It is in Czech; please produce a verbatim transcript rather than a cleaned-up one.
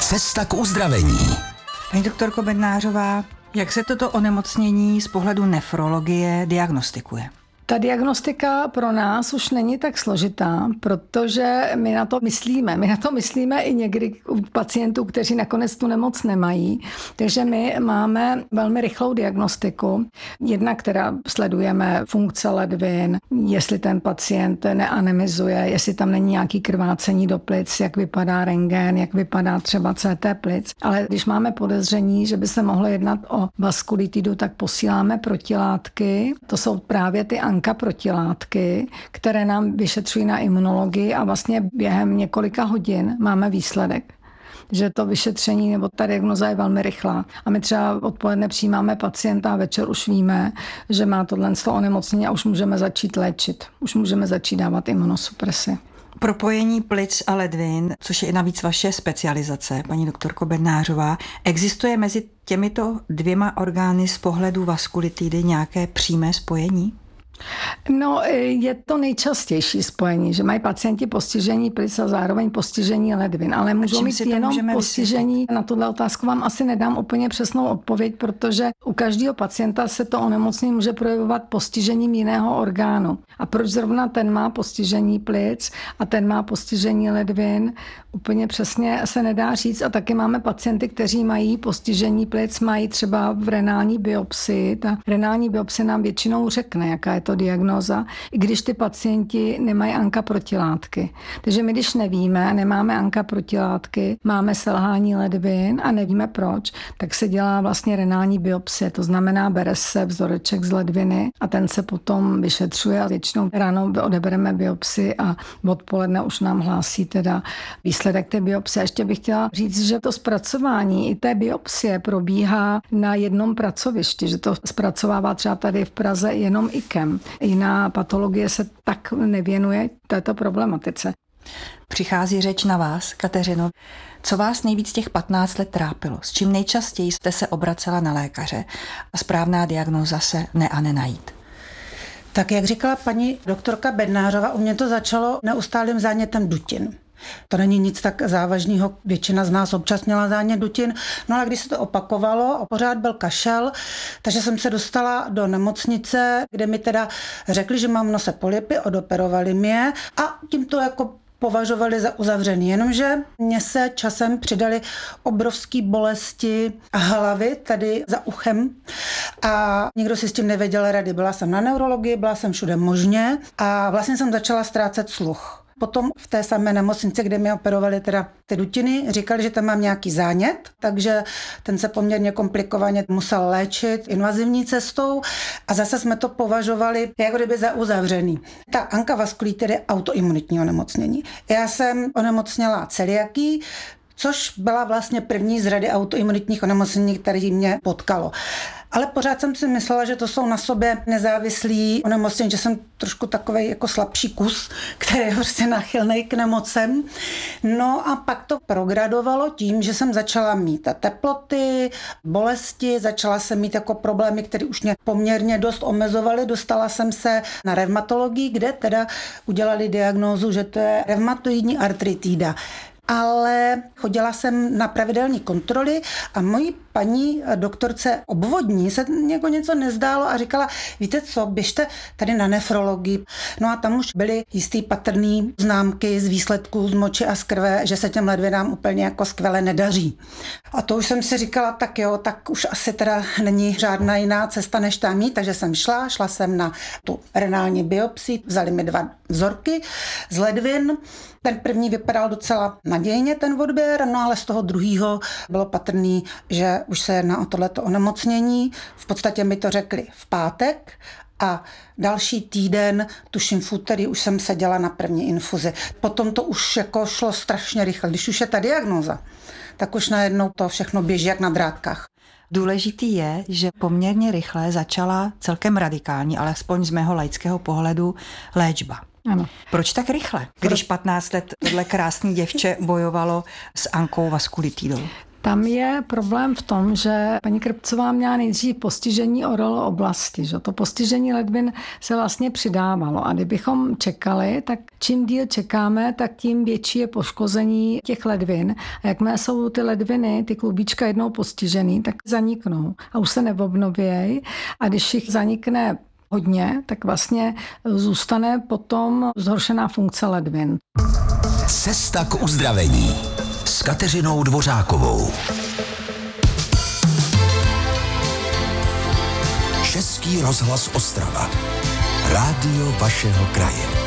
Cesta k uzdravení. Paní doktorko Bednářová, jak se toto onemocnění z pohledu nefrologie diagnostikuje? Ta diagnostika pro nás už není tak složitá, protože my na to myslíme. My na to myslíme i někdy u pacientů, kteří nakonec tu nemoc nemají. Takže my máme velmi rychlou diagnostiku. Jedna, která sledujeme funkce ledvin, jestli ten pacient neanemizuje, jestli tam není nějaký krvácení do plic, jak vypadá rentgen, jak vypadá třeba C T plic. Ale když máme podezření, že by se mohlo jednat o vaskulitidu, tak posíláme protilátky. To jsou právě ty anka protilátky, které nám vyšetřují na imunologii a vlastně během několika hodin máme výsledek. Že to vyšetření nebo ta diagnoza je velmi rychlá. A my třeba odpoledne přijímáme pacienta a večer už víme, že má tohle onemocnění a už můžeme začít léčit. Už můžeme začít dávat imunosupresi. Propojení plic a ledvin, což je i navíc vaše specializace, paní doktorko Bednářová, existuje mezi těmito dvěma orgány z pohledu vaskulitidy nějaké přímé spojení? No, je to nejčastější spojení, že mají pacienti postižení plic a zároveň postižení ledvin, ale můžou mít jenom postižení. Vysvětlit? Na tuhle otázku vám asi nedám úplně přesnou odpověď, protože u každého pacienta se to onemocnění může projevovat postižením jiného orgánu. A proč zrovna ten má postižení plic a ten má postižení ledvin, úplně přesně se nedá říct. A taky máme pacienty, kteří mají postižení plic, mají třeba v renální biopsii. Ta renální biopsie nám většinou řekne, jaká je to diagnóza, i když ty pacienti nemají anka protilátky. Takže my, když nevíme, nemáme anka protilátky, máme selhání ledvin a nevíme proč, tak se dělá vlastně renální biopsie. To znamená, bere se vzoreček z ledviny a ten se potom vyšetřuje a většinou ráno odebereme biopsi a odpoledne už nám hlásí teda výsledek té biopsie. Ještě bych chtěla říct, že to zpracování i té biopsie probíhá na jednom pracovišti, že to zpracovává třeba tady v Praze jenom I K E M. Jiná patologie se tak nevěnuje této problematice. Přichází řeč na vás, Kateřino. Co vás nejvíc těch patnáct let trápilo? S čím nejčastěji jste se obracela na lékaře a správná diagnóza se ne a nenajít? Tak jak říkala paní doktorka Bednářová, u mě to začalo neustálým zánětem dutin. To není nic tak závažného, většina z nás občas měla zánět dutin, no ale když se to opakovalo a pořád byl kašel, takže jsem se dostala do nemocnice, kde mi teda řekli, že mám v nose polypy, odoperovali mě a tím to jako považovali za uzavřený, jenomže mně se časem přidaly obrovské bolesti hlavy tady za uchem a nikdo si s tím nevěděl rady. Byla jsem na neurologii, byla jsem všude možně a vlastně jsem začala ztrácet sluch. Potom v té samé nemocnici, kde mi operovali teda ty dutiny, říkali, že tam mám nějaký zánět, takže ten se poměrně komplikovaně musel léčit invazivní cestou a zase jsme to považovali jako kdyby za uzavřený. Ta ankavaskulitidy je autoimunitní onemocnění. Já jsem onemocněla celiakii, což byla vlastně první z řady autoimunitních onemocnění, které mě potkalo. Ale pořád jsem si myslela, že to jsou na sobě nezávislí onemocnění, že jsem trošku takovej jako slabší kus, který je prostě nachylnej k nemocem. No a pak to progradovalo tím, že jsem začala mít teploty, bolesti, začala jsem mít jako problémy, které už mě poměrně dost omezovaly. Dostala jsem se na revmatologii, kde teda udělali diagnózu, že to je revmatoidní artritída. Ale chodila jsem na pravidelné kontroly a mojí paní doktorce obvodní se jako něco nezdálo a říkala, víte co, běžte tady na nefrologii. No a tam už byly jistý patrný známky z výsledků z moči a z krve, že se těm ledvinám úplně jako skvěle nedaří. A to už jsem si říkala, tak jo, tak už asi teda není žádná jiná cesta než tam jít, takže jsem šla, šla jsem na tu renální biopsii, vzali mi dva vzorky z ledvin. Ten první vypadal docela nadějně, ten odběr, no ale z toho druhého bylo patrný, že už se jedná o tohleto onemocnění. V podstatě mi to řekli v pátek a další týden, tuším v úterý, už jsem seděla na první infuzi. Potom to už jako šlo strašně rychle. Když už je ta diagnóza, tak už najednou to všechno běží jak na drátkách. Důležitý je, že poměrně rychle začala celkem radikální, alespoň z mého laického pohledu, léčba. Ano. Proč tak rychle, když patnáct let tohle krásné děvče bojovalo s ankou vaskulitidou? Tam je problém v tom, že paní Krpcová měla nejdřív postižení orelo oblasti. Že? To postižení ledvin se vlastně přidávalo. A kdybychom čekali, tak čím díl čekáme, tak tím větší je poškození těch ledvin. A jakmile jsou ty ledviny, ty klubíčka jednou postižený, tak zaniknou a už se neobnovějí. A když jich zanikne hodně, tak vlastně zůstane potom zhoršená funkce ledvin. Cesta k uzdravení s Kateřinou Dvořákovou. Český rozhlas Ostrava. Rádio vašeho kraje.